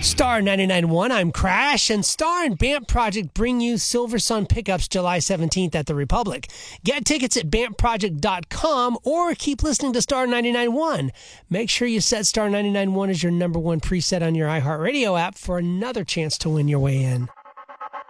Star 99.1, I'm Crash, and Star and BAMP Project bring you Silver Sun Pickups July 17th at the Republic. Get tickets at BAMPproject.com or keep listening to Star 99.1. Make sure you set Star 99.1 as your number one preset on your iHeartRadio app for another chance to win your way in.